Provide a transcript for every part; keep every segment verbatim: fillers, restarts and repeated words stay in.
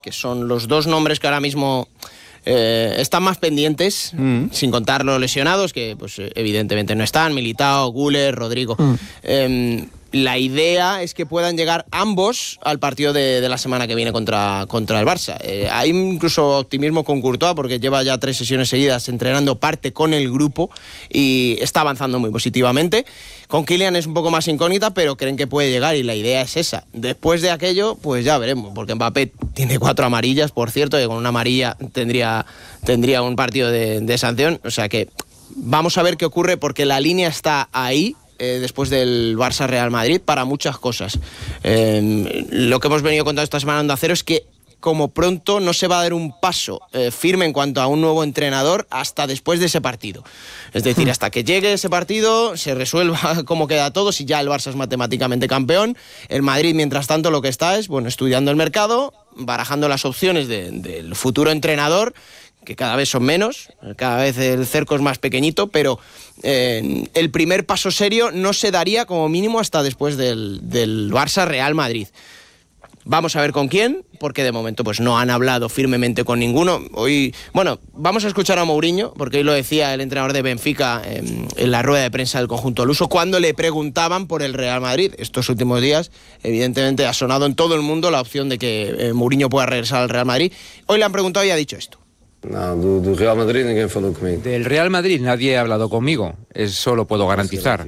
que son los dos nombres que ahora mismo eh, están más pendientes, mm. sin contar los lesionados, que pues evidentemente no están, Militao, Güler, Rodrigo. Mm. Eh, la idea es que puedan llegar ambos al partido de, de la semana que viene contra, contra el Barça. Eh, hay incluso optimismo con Courtois, porque lleva ya tres sesiones seguidas entrenando, parte con el grupo y está avanzando muy positivamente. Con Kylian es un poco más incógnita, pero creen que puede llegar y la idea es esa. Después de aquello, pues ya veremos, porque Mbappé tiene cuatro amarillas, por cierto, y con una amarilla tendría, tendría un partido de, de sanción. O sea que vamos a ver qué ocurre, porque la línea está ahí, eh, después del Barça-Real Madrid, para muchas cosas. Eh, lo que hemos venido contando esta semana en Onda Cero es que como pronto no se va a dar un paso eh, firme en cuanto a un nuevo entrenador hasta después de ese partido. Es decir, hasta que llegue ese partido, se resuelva cómo queda todo, si ya el Barça es matemáticamente campeón. El Madrid, mientras tanto, lo que está es, bueno, estudiando el mercado, barajando las opciones de, del futuro entrenador, que cada vez son menos, cada vez el cerco es más pequeñito, pero eh, el primer paso serio no se daría como mínimo hasta después del, del Barça-Real Madrid. Vamos a ver con quién, porque de momento pues no han hablado firmemente con ninguno. Hoy, bueno, vamos a escuchar a Mourinho, porque hoy lo decía el entrenador de Benfica en, en la rueda de prensa del conjunto luso, cuando le preguntaban por el Real Madrid. Estos últimos días, evidentemente, ha sonado en todo el mundo la opción de que eh, Mourinho pueda regresar al Real Madrid. Hoy le han preguntado y ha dicho esto. No, do, do Real Madrid ninguém falou comigo. Del Real Madrid nadie ha hablado conmigo, eso lo puedo garantizar.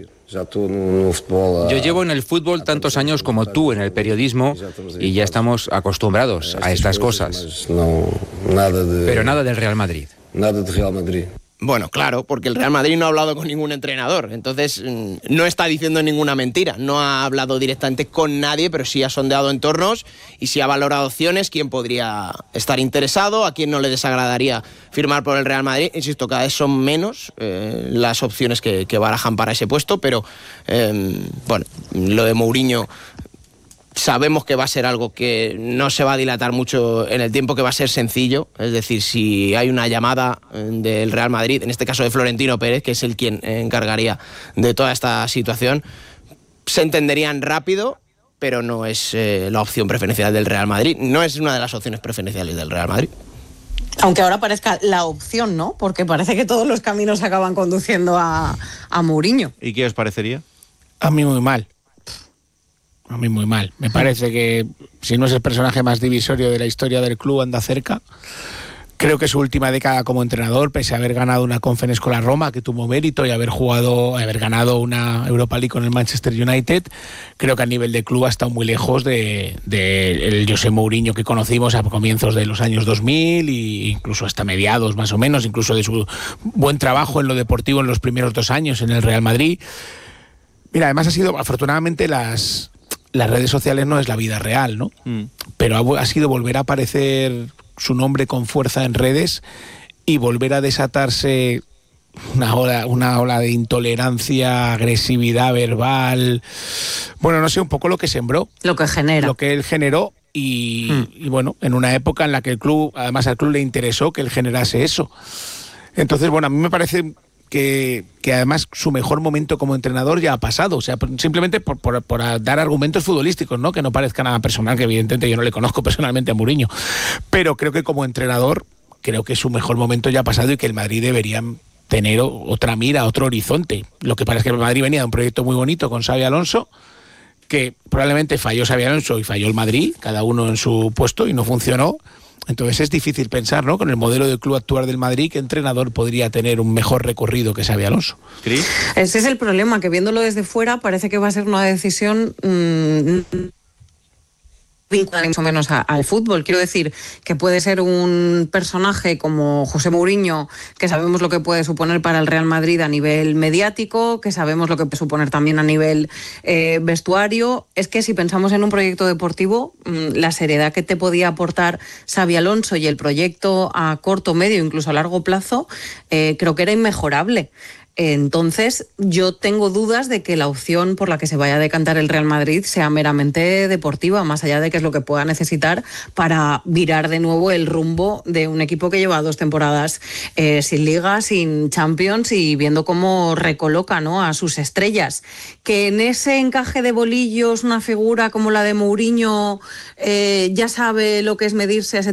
Yo llevo en el fútbol tantos años como tú en el periodismo y ya estamos acostumbrados a estas cosas. Pero nada del Real Madrid. Nada del Real Madrid. Bueno, claro, porque el Real Madrid no ha hablado con ningún entrenador, entonces no está diciendo ninguna mentira, no ha hablado directamente con nadie, pero sí ha sondeado entornos y sí ha valorado opciones, quién podría estar interesado, a quién no le desagradaría firmar por el Real Madrid. Insisto, cada vez son menos eh, las opciones que, que barajan para ese puesto, pero eh, bueno, lo de Mourinho sabemos que va a ser algo que no se va a dilatar mucho en el tiempo, que va a ser sencillo. Es decir, si hay una llamada del Real Madrid, en este caso de Florentino Pérez, que es el quien encargaría de toda esta situación, se entenderían rápido, pero no es eh, la opción preferencial del Real Madrid. No es una de las opciones preferenciales del Real Madrid. Aunque ahora parezca la opción, ¿no? Porque parece que todos los caminos acaban conduciendo a, a Mourinho. ¿Y qué os parecería? A mí muy mal. A mí muy mal. Me parece que si no es el personaje más divisorio de la historia del club, anda cerca. Creo que su última década como entrenador, pese a haber ganado una Conference con la Roma, que tuvo mérito, y haber jugado, haber ganado una Europa League con el Manchester United, creo que a nivel de club ha estado muy lejos de, de el José Mourinho que conocimos a comienzos de los años dos mil e incluso hasta mediados más o menos, incluso de su buen trabajo en lo deportivo en los primeros dos años en el Real Madrid. Mira, además ha sido, afortunadamente, las... las redes sociales no es la vida real, ¿no? Mm. Pero ha, ha sido volver a aparecer su nombre con fuerza en redes y volver a desatarse una ola, una ola de intolerancia, agresividad verbal. Bueno, no sé, un poco lo que sembró. Lo que genera. Lo que él generó y, mm. y bueno, en una época en la que el club, además al club le interesó que él generase eso. Entonces, bueno, a mí me parece Que, que además su mejor momento como entrenador ya ha pasado, o sea, simplemente por, por, por dar argumentos futbolísticos, ¿no? Que no parezca nada personal, que evidentemente yo no le conozco personalmente a Mourinho, pero creo que como entrenador, creo que su mejor momento ya ha pasado y que el Madrid debería tener otra mira, otro horizonte. Lo que pasa es que el Madrid venía de un proyecto muy bonito con Xabi Alonso, que probablemente falló Xabi Alonso y falló el Madrid, cada uno en su puesto, y no funcionó. Entonces es difícil pensar, ¿no?, con el modelo de club actual del Madrid, qué entrenador podría tener un mejor recorrido que Xabi Alonso. ¿Cris? Ese es el problema, que viéndolo desde fuera parece que va a ser una decisión mmm, vinculada más o menos a, al fútbol. Quiero decir que puede ser un personaje como José Mourinho, que sabemos lo que puede suponer para el Real Madrid a nivel mediático, que sabemos lo que puede suponer también a nivel eh, vestuario. Es que si pensamos en un proyecto deportivo, mmm, la seriedad que te podía aportar Xabi Alonso y el proyecto a corto, medio, incluso a largo plazo, eh, creo que era inmejorable. Entonces, yo tengo dudas de que la opción por la que se vaya a decantar el Real Madrid sea meramente deportiva, más allá de que es lo que pueda necesitar para virar de nuevo el rumbo de un equipo que lleva dos temporadas eh, sin Liga, sin Champions y viendo cómo recoloca, ¿no?, a sus estrellas. Que en ese encaje de bolillos una figura como la de Mourinho eh, ya sabe lo que es medirse a ese